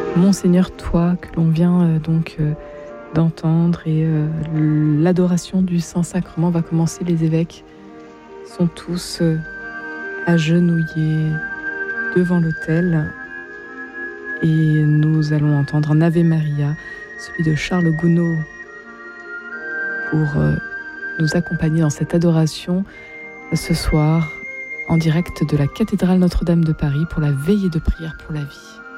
Monseigneur, toi que l'on vient d'entendre et l'adoration du Saint-Sacrement va commencer. Les évêques sont tous agenouillés devant l'autel et nous allons entendre un Ave Maria, celui de Charles Gounod, pour nous accompagner dans cette adoration ce soir en direct de la cathédrale Notre-Dame de Paris pour la veillée de prière pour la vie.